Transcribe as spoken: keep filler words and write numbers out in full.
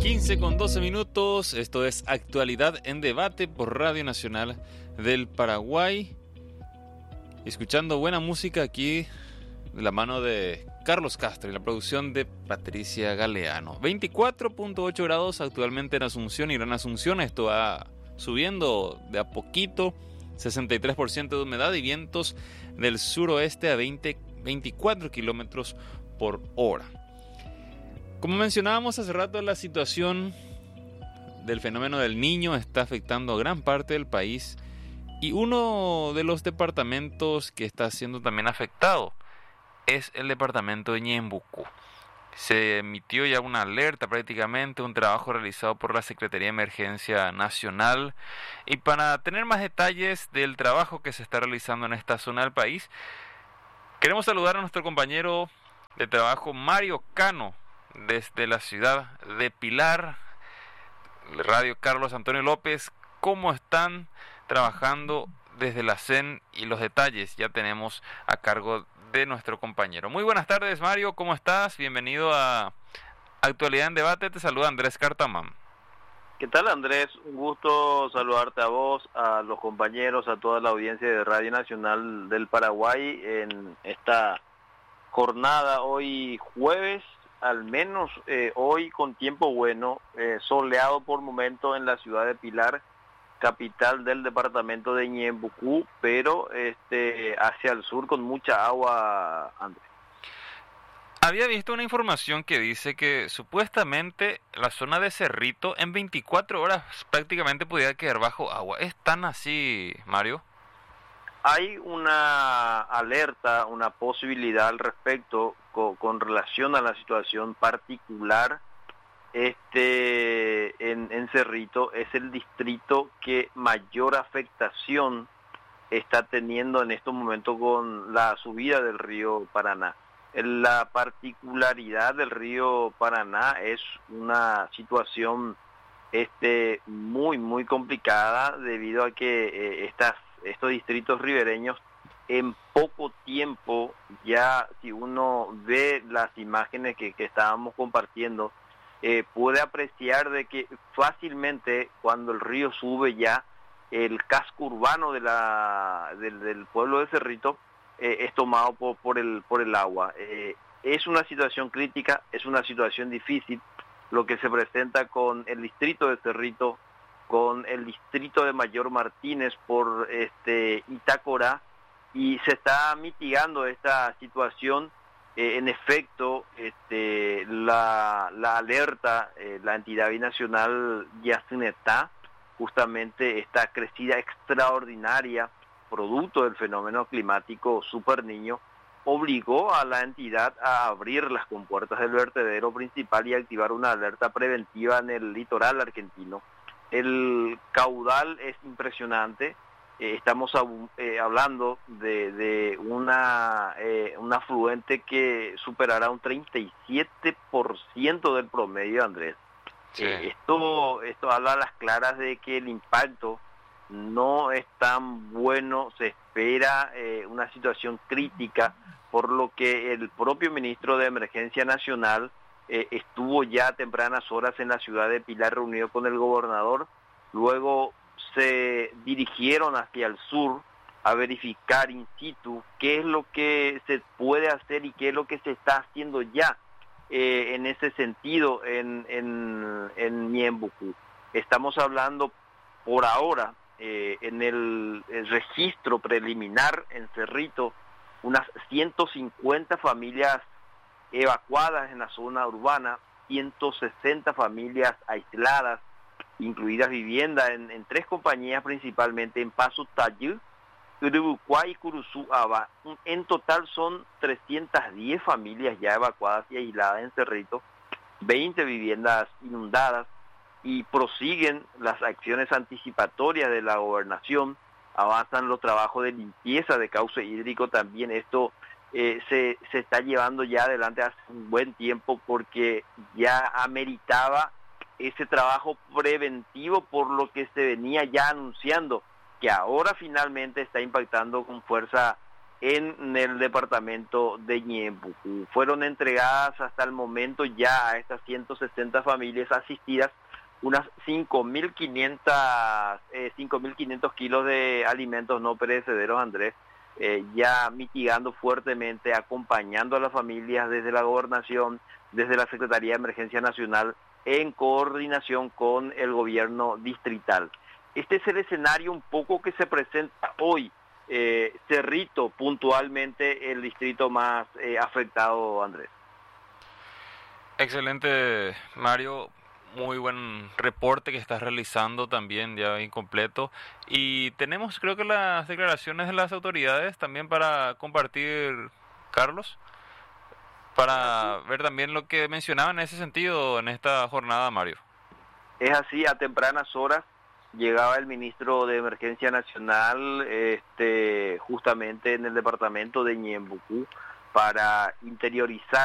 quince con doce minutos, esto es Actualidad en Debate por Radio Nacional del Paraguay. Escuchando buena música aquí de la mano de Carlos Castro y la producción de Patricia Galeano. veinticuatro punto ocho grados actualmente en Asunción y Gran Asunción. Esto va subiendo de a poquito. sesenta y tres por ciento de humedad y vientos del suroeste a veinte, veinticuatro kilómetros por hora. Como mencionábamos hace rato, la situación del fenómeno del Niño está afectando a gran parte del país y uno de los departamentos que está siendo también afectado es el departamento de Ñembucú. Se emitió ya una alerta, prácticamente un trabajo realizado por la Secretaría de Emergencia Nacional, y para tener más detalles del trabajo que se está realizando en esta zona del país, queremos saludar a nuestro compañero de trabajo Mario Cano desde la ciudad de Pilar, Radio Carlos Antonio López. ¿Cómo están trabajando desde la C E N? Y los detalles ya tenemos a cargo de nuestro compañero. Muy buenas tardes, Mario, ¿cómo estás? Bienvenido a Actualidad en Debate. Te saluda Andrés Cartamán. ¿Qué tal, Andrés? Un gusto saludarte a vos, a los compañeros, a toda la audiencia de Radio Nacional del Paraguay en esta jornada hoy jueves, al menos eh, hoy con tiempo bueno, eh, soleado por momento en la ciudad de Pilar, capital del departamento de Ñembucú, pero este hacia el sur con mucha agua, Andrés. Había visto una información que dice que supuestamente la zona de Cerrito en veinticuatro horas prácticamente podía quedar bajo agua. ¿Es tan así, Mario? Hay una alerta, una posibilidad al respecto con, con relación a la situación particular. Este en, en Cerrito es el distrito que mayor afectación está teniendo en estos momentos con la subida del río Paraná. La particularidad del río Paraná es una situación este muy muy complicada debido a que eh, estas estos distritos ribereños en poco tiempo, ya si uno ve las imágenes que, que estábamos compartiendo, eh, puede apreciar de que fácilmente cuando el río sube ya, el casco urbano de la del, del pueblo de Cerrito eh, es tomado por, por el por el agua. Eh, es una situación crítica, es una situación difícil lo que se presenta con el distrito de Cerrito, con el distrito de Mayor Martínez por este Itacorá, y se está mitigando esta situación. Eh, en efecto, este, la, la alerta, eh, la entidad binacional Yacinetá, justamente esta crecida extraordinaria, producto del fenómeno climático Super Niño, obligó a la entidad a abrir las compuertas del vertedero principal y activar una alerta preventiva en el litoral argentino. El caudal es impresionante. Eh, estamos eh, hablando de, de una eh, un afluente que superará un treinta y siete por ciento del promedio, Andrés. Sí. Eh, esto esto habla a las claras de que el impacto no es tan bueno, se espera eh, una situación crítica, por lo que el propio ministro de Emergencia Nacional eh, estuvo ya a tempranas horas en la ciudad de Pilar reunido con el gobernador. Luego se dirigieron hacia el sur a verificar in situ qué es lo que se puede hacer y qué es lo que se está haciendo ya eh, en ese sentido en, en, en Ñembucú. Estamos hablando por ahora eh, en el, el registro preliminar en Cerrito, unas ciento cincuenta familias evacuadas en la zona urbana, ciento sesenta familias aisladas, incluidas viviendas en, en tres compañías principalmente en Paso Tayú, Urubucuá y Curuzuaba. En total son trescientas diez familias ya evacuadas y aisladas en Cerrito, veinte viviendas inundadas, y prosiguen las acciones anticipatorias de la gobernación, avanzan los trabajos de limpieza de cauce hídrico también. Esto eh, se, se está llevando ya adelante hace un buen tiempo porque ya ameritaba ese trabajo preventivo, por lo que se venía ya anunciando que ahora finalmente está impactando con fuerza en el departamento de Ñeembucú. Fueron entregadas hasta el momento ya a estas ciento sesenta familias asistidas unas cinco mil quinientos kilos de alimentos no perecederos, Andrés, eh, ya mitigando fuertemente, acompañando a las familias desde la gobernación, desde la Secretaría de Emergencia Nacional, en coordinación con el gobierno distrital. Este es el escenario un poco que se presenta hoy. Eh, Cerrito, puntualmente el distrito más eh, afectado, Andrés. Excelente, Mario. Muy buen reporte que estás realizando también, ya incompleto. Y tenemos, creo que las declaraciones de las autoridades también para compartir, Carlos, para ver también lo que mencionaban en ese sentido en esta jornada, Mario. Es así, a tempranas horas llegaba el ministro de Emergencia Nacional, este, justamente en el departamento de Ñeembucú, para interiorizar